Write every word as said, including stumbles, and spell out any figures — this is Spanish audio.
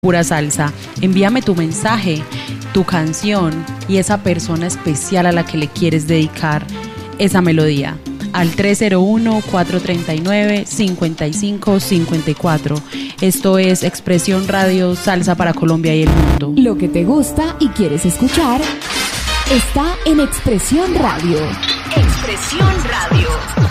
Pura Salsa. Envíame tu mensaje, tu canción y esa persona especial a la que le quieres dedicar esa melodía al tres cero uno, cuatro tres nueve, cinco cinco cinco cuatro. Esto es Expresión Radio, Salsa para Colombia y el mundo. Lo que te gusta y quieres escuchar está en Expresión Radio. Expresión Radio.